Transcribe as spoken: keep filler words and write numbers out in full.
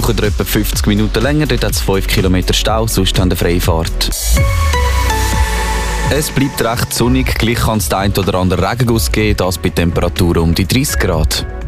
braucht ihr etwa fünfzig Minuten länger, dort hat es fünf Kilometer Stau, sonst haben ihr freie Fahrt. Es bleibt recht sonnig, gleich kann es den einen oder anderen Regenguss geben, das bei Temperaturen um die dreißig Grad.